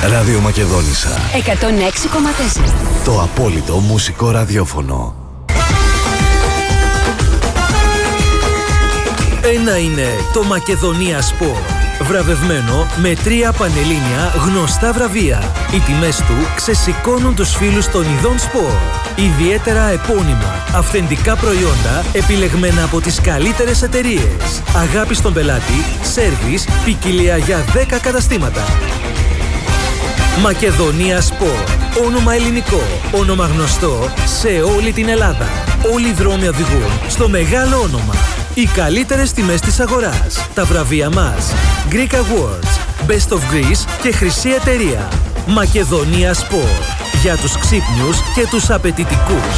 Ράδιο Μακεδόνισσα 106,4. Το απόλυτο μουσικό ραδιόφωνο. Ένα είναι το Μακεδονία Σπορ, βραβευμένο με 3 πανελλήνια γνωστά βραβεία. Οι τιμές του ξεσηκώνουν τους φίλους των ειδών σπορ. Ιδιαίτερα επώνυμα, αυθεντικά προϊόντα επιλεγμένα από τις καλύτερες εταιρείες. Αγάπη στον πελάτη, σέρβις, ποικιλία για 10 καταστήματα. Μακεδονία Σπορ. Όνομα ελληνικό, όνομα γνωστό σε όλη την Ελλάδα. Όλοι οι δρόμοι οδηγούν στο μεγάλο όνομα. Οι καλύτερες τιμές της αγοράς. Τα βραβεία μας. Greek Awards, Best of Greece και Χρυσή Εταιρεία. Μακεδονία Σπορ. Για τους ξύπνιους και τους απαιτητικούς.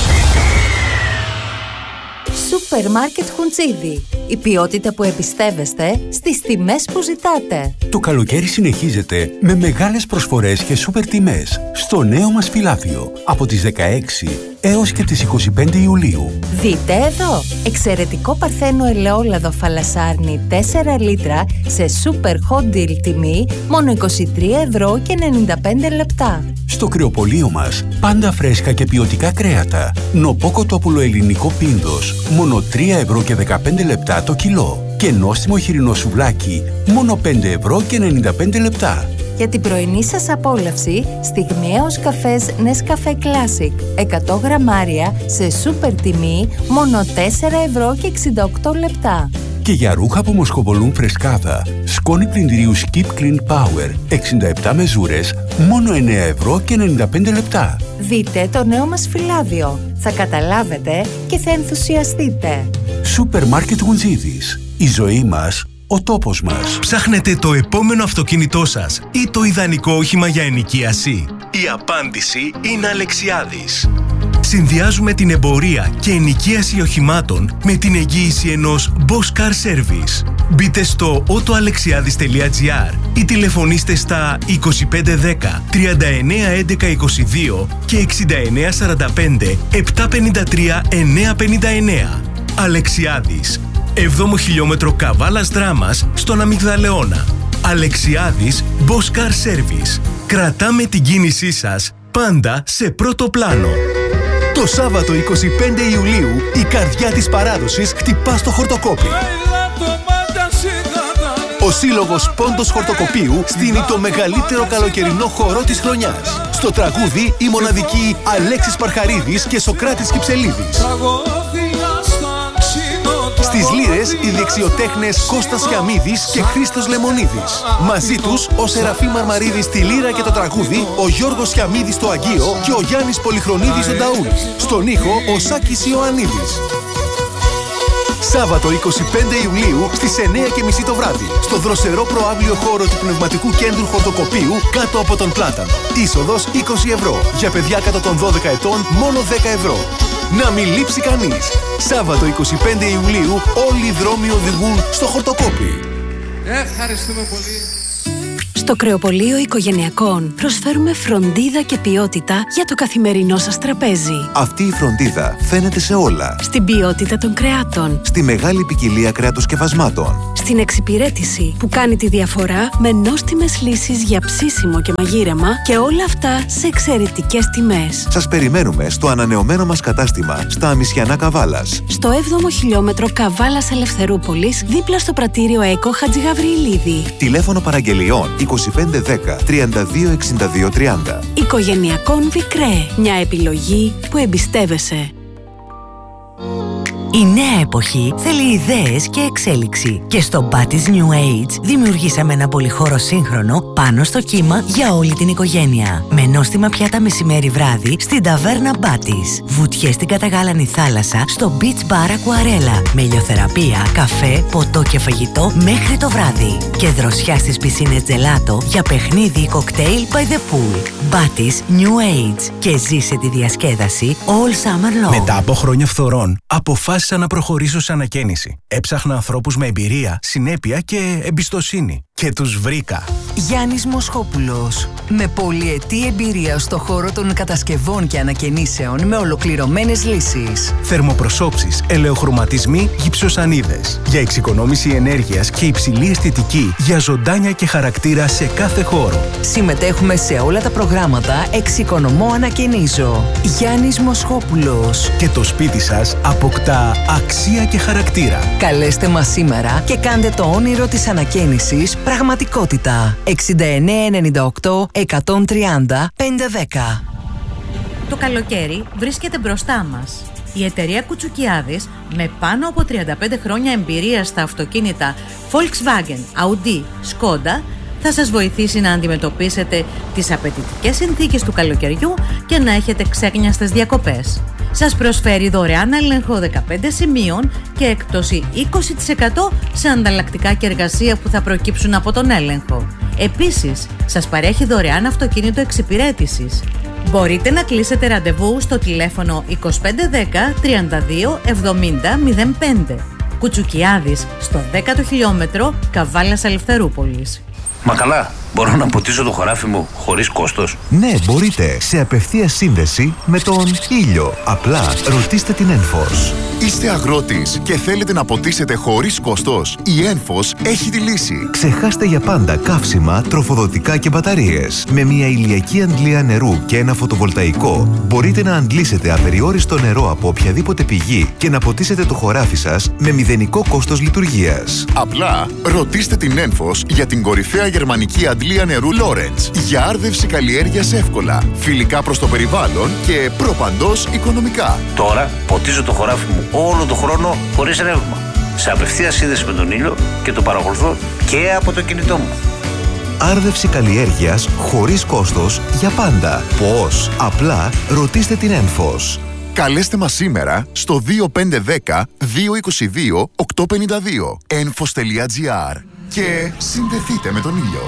Σούπερ Μάρκετ Χουντσίδι. Η ποιότητα που εμπιστεύεστε στις τιμές που ζητάτε. Το καλοκαίρι συνεχίζεται με μεγάλες προσφορές και σούπερ τιμές στο νέο μας φυλάδιο από τις 16 έως και τις 25 Ιουλίου. Δείτε εδώ! Εξαιρετικό παρθένο ελαιόλαδο φαλασάρνη 4 λίτρα σε σούπερ hot deal τιμή μόνο 23,95 €. Στο κρεοπωλείο μας πάντα φρέσκα και ποιοτικά κρέατα. Νοπό κοτόπουλο ελληνικό πίνδος μόνο 3,15 € το κιλό. Και νόστιμο χοιρινό σουβλάκι μόνο 5,95 €. Για την πρωινή σας απόλαυση, στιγμιαίος καφές Nescafé Classic 100 γραμμάρια σε σούπερ τιμή μόνο 4,68 €. Και για ρούχα που μοσχοβολούν φρεσκάδα, σκόνη πλυντηρίου Skip Clean Power 67 μεζούρες μόνο 9,95 €. Δείτε το νέο μας φυλάδιο. Θα καταλάβετε και θα ενθουσιαστείτε. Σούπερ Μάρκετ Γουντζίδης. Η ζωή μας, ο τόπος μας. Ψάχνετε το επόμενο αυτοκίνητό σας ή το ιδανικό όχημα για ενοικίαση? Η απάντηση είναι Αλεξιάδης. Συνδυάζουμε την εμπορία και ενοικίαση οχημάτων με την εγγύηση ενός Bosch Car Service. Μπείτε στο autoalexiadis.gr ή τηλεφωνήστε στα 2510 39 11 22 και 69 45 753 959. Αλεξιάδης, 7ο χιλιόμετρο Καβάλας Δράμας στον Αμυγδαλεώνα. Αλεξιάδης Bosch Car Service. Κρατάμε την κίνησή σας πάντα σε πρώτο πλάνο. Το Σάββατο 25 Ιουλίου η καρδιά της παράδοσης χτυπά στο Χορτοκόπι. Ο Σύλλογος Πόντος Χορτοκοπίου στείνει το μεγαλύτερο καλοκαιρινό χορό της χρονιάς. Στο τραγούδι οι μοναδικοί Αλέξης Παρχαρίδης και Σοκράτης Κυψελίδης. Στις λύρες οι δεξιοτέχνες Κώστας Χιαμίδης και Χρήστος Λεμονίδης. Μαζί τους ο Σεραφή Μαρμαρίδης στη λύρα και το τραγούδι, ο Γιώργος Χιαμίδης στο αγκείο και ο Γιάννης Πολυχρονίδης στο νταούλ. Στον ήχο ο Σάκης Ιωαννίδης. Σάββατο 25 Ιουλίου στις 9:30 το βράδυ, στο δροσερό προαύλιο χώρο του Πνευματικού Κέντρου Χορτοκοπίου κάτω από τον Πλάτανο. Είσοδος 20 €. Για παιδιά κάτω των 12 ετών μόνο 10 €. Να μην λείψει κανείς. Σάββατο 25 Ιουλίου όλοι οι δρόμοι οδηγούν στο Χορτοκόπι. Ευχαριστούμε πολύ. Στο Κρεοπωλείο Οικογενειακών προσφέρουμε φροντίδα και ποιότητα για το καθημερινό σας τραπέζι. Αυτή η φροντίδα φαίνεται σε όλα. Στην ποιότητα των κρεάτων. Στη μεγάλη ποικιλία κρεατοσκευασμάτων. Στην εξυπηρέτηση που κάνει τη διαφορά με νόστιμες λύσεις για ψήσιμο και μαγείρεμα και όλα αυτά σε εξαιρετικές τιμές. Σας περιμένουμε στο ανανεωμένο μας κατάστημα στα Αμισιανά Καβάλας. Στο 7ο χιλιόμετρο Καβάλας Ελευθερούπολης, δίπλα στο πρατήριο ΕΚΟ Χατζηγαβριηλίδη. Τηλέφωνο παραγγελιών 2510 32 62 30. Οικογενειακών Βικρέ. Μια επιλογή που εμπιστεύεσαι. Η νέα εποχή θέλει ιδέες και εξέλιξη. Και στο Battis New Age δημιουργήσαμε ένα πολυχώρο σύγχρονο πάνω στο κύμα για όλη την οικογένεια. Με νόστιμα πιάτα μεσημέρι βράδυ στην ταβέρνα Battis. Βουτιές στην καταγάλανη θάλασσα στο Beach Bar Aquarella. Με ηλιοθεραπεία, καφέ, ποτό και φαγητό μέχρι το βράδυ. Και δροσιά στις πισίνες τζελάτο για παιχνίδι ή κοκτέιλ by the pool. Battis New Age. Και ζήσε τη διασκέδαση all summer long. Μετά από χρόνια φθορών, αποφάσισε αποφάσισα να προχωρήσω σε ανακαίνιση. Έψαχνα ανθρώπους με εμπειρία, συνέπεια και εμπιστοσύνη. Και τους βρήκα. Γιάννης Μοσχόπουλος. Με πολυετή εμπειρία στο χώρο των κατασκευών και ανακαινήσεων με ολοκληρωμένες λύσεις. Θερμοπροσώψεις, ελαιοχρωματισμοί, γυψοσανίδες. Για εξοικονόμηση ενέργειας και υψηλή αισθητική για ζωντάνια και χαρακτήρα σε κάθε χώρο. Συμμετέχουμε σε όλα τα προγράμματα Εξοικονομώ Ανακαινίζω. Γιάννης Μοσχόπουλος. Και το σπίτι σας αποκτά αξία και χαρακτήρα. Καλέστε μας σήμερα και κάντε το όνειρο της ανακαίνησης πραγματικότητα. 6998 130 510. Το καλοκαίρι βρίσκεται μπροστά μας. Η εταιρεία Κουτσουκιάδης, με πάνω από 35 χρόνια εμπειρία στα αυτοκίνητα Volkswagen, Audi, Skoda, θα σας βοηθήσει να αντιμετωπίσετε τις απαιτητικές συνθήκες του καλοκαιριού και να έχετε ξέκνιαστες διακοπές. Σας προσφέρει δωρεάν έλεγχο 15 σημείων και έκπτωση 20% σε ανταλλακτικά και εργασία που θα προκύψουν από τον έλεγχο. Επίσης, σας παρέχει δωρεάν αυτοκίνητο εξυπηρέτησης. Μπορείτε να κλείσετε ραντεβού στο τηλέφωνο 2510 32 70 05. Κουτσουκιάδης, στο 10ο χιλιόμετρο Καβάλας Ελευθερούπολης. Μα καλά, μπορώ να ποτίσω το χωράφι μου χωρίς κόστος? Ναι, μπορείτε. Σε απευθείας σύνδεση με τον ήλιο. Απλά ρωτήστε την Enphos. Είστε αγρότης και θέλετε να ποτίσετε χωρίς κόστος? Η Enphos έχει τη λύση. Ξεχάστε για πάντα καύσιμα, τροφοδοτικά και μπαταρίες. Με μια ηλιακή αντλία νερού και ένα φωτοβολταϊκό μπορείτε να αντλήσετε απεριόριστο νερό από οποιαδήποτε πηγή και να ποτίσετε το χωράφι σας με μηδενικό κόστος λειτουργίας. Απλά ρωτήστε την Enphos για την κορυφαία γερμανική αντλία νερού Lawrence. Για άρδευση καλλιέργειας εύκολα, φιλικά προς το περιβάλλον και προπαντός οικονομικά. Τώρα ποτίζω το χωράφι μου όλο τον χρόνο χωρίς ρεύμα. Σε απευθείας σύνδεση με τον ήλιο και το παρακολουθώ και από το κινητό μου. Άρδευση καλλιέργειας χωρίς κόστος για πάντα. Πώς? Απλά ρωτήστε την Enphos. Καλέστε μας σήμερα στο 2510 222 852 enphos.gr και συνδεθείτε με τον ήλιο.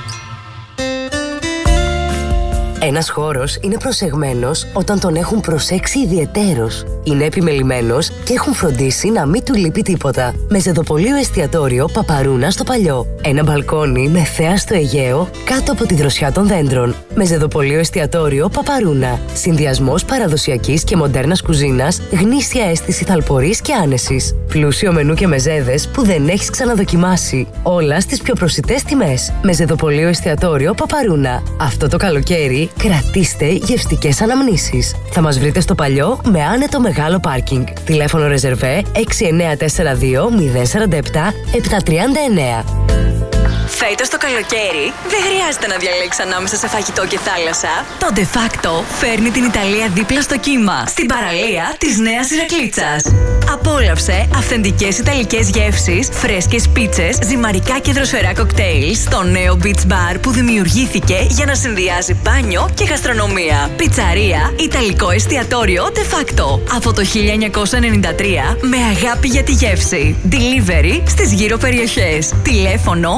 Ένας χώρος είναι προσεγμένος όταν τον έχουν προσέξει ιδιαιτέρως. Είναι επιμελημένος και έχουν φροντίσει να μην του λείπει τίποτα. Με ζεδοπωλείο εστιατόριο Παπαρούνα στο Παλιό. Ένα μπαλκόνι με θέα στο Αιγαίο κάτω από τη δροσιά των δέντρων. Με ζεδοπωλείο εστιατόριο Παπαρούνα. Συνδυασμός παραδοσιακής και μοντέρνας κουζίνας, γνήσια αίσθηση θαλπορής και άνεσης. Πλούσιο μενού και μεζέδες που δεν έχεις ξαναδοκιμάσει. Όλα στις πιο προσιτές τιμές. Με ζεδοπωλείο εστιατόριο Παπαρούνα. Αυτό το καλοκαίρι κρατήστε γευστικές αναμνήσεις. Θα μας βρείτε στο Παλιό με άνετο μεγάλο πάρκινγκ. Τηλέφωνο ρεζερβέ 6942 047 739. Φέτος το καλοκαίρι δεν χρειάζεται να διαλέξεις ανάμεσα σε φαγητό και θάλασσα. Το De Facto φέρνει την Ιταλία δίπλα στο κύμα, στην παραλία της Νέας Ηρακλήτσας. Απόλαυσε αυθεντικές ιταλικές γεύσεις, φρέσκες πίτσες, ζυμαρικά και δροσερά κοκτέιλ στο νέο beach bar που δημιουργήθηκε για να συνδυάζει μπάνιο και γαστρονομία. Πιτσαρία, ιταλικό εστιατόριο De Facto. Από το 1993 με αγάπη για τη γεύση. Delivery στις γύρω περιοχές. Τηλέφωνο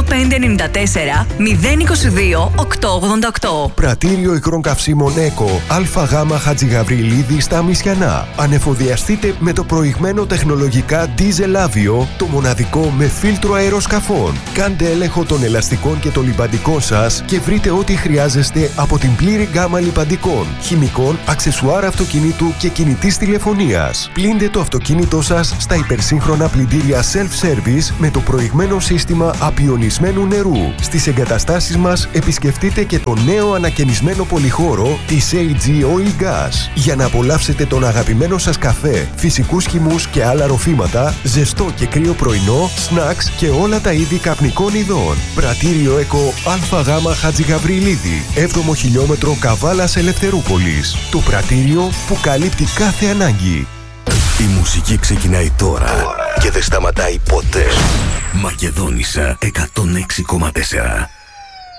2594 022 888. Πρατήριο υγρών καυσίμων ΕΚΟ ΑΓ Χατζηγαβριλίδη στα Μισιανά. Ανεφοδιαστείτε με το προηγμένο τεχνολογικά Diesel Avio, το μοναδικό με φίλτρο αεροσκαφών. Κάντε έλεγχο των ελαστικών και των λιμπαντικών σας και βρείτε ό,τι χρειάζεστε από την πλήρη γκάμα λιμπαντικών, χημικών, αξεσουάρ αυτοκινήτου και κινητής τηλεφωνίας. Πλύντε το αυτοκίνητό σας στα υπερσύγχρονα πλυντήρια self-service με το προηγμένο σύστημα απιονισμένου νερού. Στις εγκαταστάσεις μας επισκεφτείτε και το νέο ανακαινισμένο πολυχώρο της AG Oil Gas για να απολαύσετε τον αγαπημένο σας καφέ, φυσικούς χυμούς και άλλα ροφήματα, ζεστό και κρύο πρωινό, σνακς και όλα τα είδη καπνικών ειδών. Πρατήριο ΕΚΟ ΑΓ Χατζηγαβριλίδη, 7ο χιλιόμετρο Καβάλας Ελευθερούπολης. Το πρατήριο που καλύπτει κάθε ανάγκη. Η μουσική ξεκινάει τώρα και δεν σταματάει ποτέ. Μακεδόνισσα 106,4.